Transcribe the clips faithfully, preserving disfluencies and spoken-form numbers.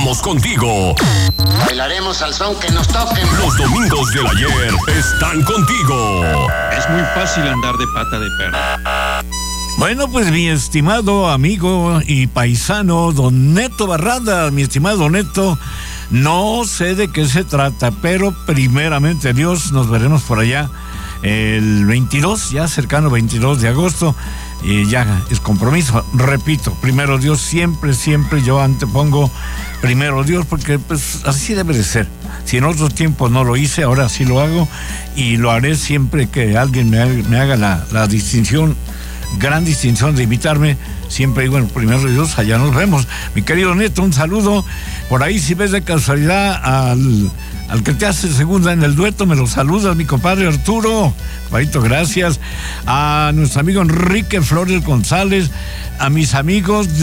estamos contigo. Bailaremos al son que nos toquen. Los domingos del ayer están contigo. Es muy fácil andar de pata de perro. Bueno, pues mi estimado amigo y paisano don Neto Barrada, mi estimado Neto, no sé de qué se trata, pero primeramente Dios, nos veremos por allá el veintidós, ya cercano veintidós de agosto, y ya es compromiso. Repito, primero Dios, siempre, siempre yo antepongo primero Dios, porque pues así debe de ser. Si en otros tiempos no lo hice, ahora sí lo hago, y lo haré siempre que alguien me haga, me haga la, la distinción, gran distinción de invitarme. Siempre digo, bueno, primero Dios, allá nos vemos. Mi querido Neto, un saludo. Por ahí, si ves de casualidad al, al que te hace segunda en el dueto, me lo saludas, mi compadre Arturo. Compadrito, gracias. A nuestro amigo Enrique Flores González, a mis amigos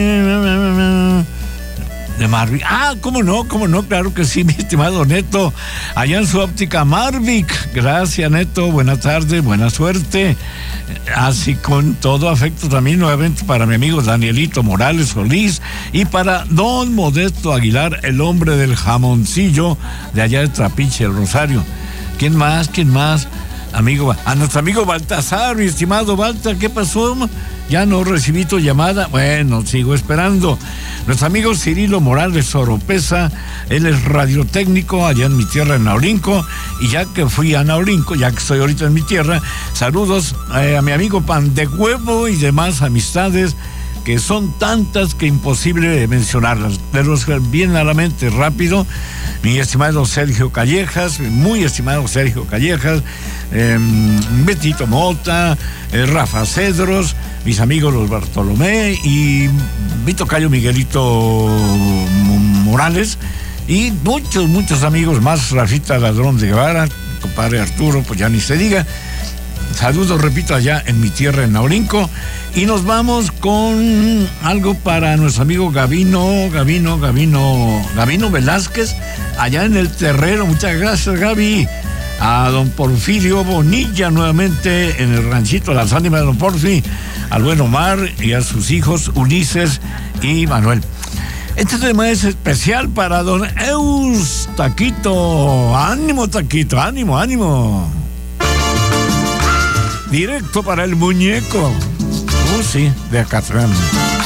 de... de Marvic. Ah, cómo no, cómo no, claro que sí, mi estimado Neto, allá en su óptica Marvic. Gracias, Neto, buena tarde, buena suerte. Así con todo afecto también nuevamente para mi amigo Danielito Morales Solís y para don Modesto Aguilar, el hombre del jamoncillo de allá de Trapiche, el Rosario. ¿Quién más? ¿Quién más? Amigo, a nuestro amigo Baltasar, mi estimado Balta, ¿qué pasó? Ya no recibí tu llamada. Bueno, sigo esperando. Nuestro amigo Cirilo Morales Oropesa, él es radiotécnico allá en mi tierra, en Naurinco, y ya que fui a Naurinco, ya que estoy ahorita en mi tierra, saludos eh, a mi amigo Pan de Huevo y demás amistades, que son tantas que imposible mencionarlas. De los que vienen a la mente rápido, mi estimado Sergio Callejas, muy estimado Sergio Callejas, eh, Betito Mota, eh, Rafa Cedros, mis amigos los Bartolomé y mi tocayo Miguelito Morales, y muchos, muchos amigos más, Rafita Ladrón de Guevara, compadre Arturo, pues ya ni se diga. Saludos, repito, allá en mi tierra, en Naurinco. Y nos vamos con algo para nuestro amigo Gavino, Gavino, Gavino, Gavino Velázquez, allá en el Terrero. Muchas gracias, Gaby. A don Porfirio Bonilla, nuevamente en el ranchito Las Ánimas de don Porfi, al buen Omar y a sus hijos Ulises y Manuel. Este tema es especial para don Eus Taquito. Ánimo, Taquito, ánimo, ánimo. Directo para el muñeco. Oh, sí, de Acatlán.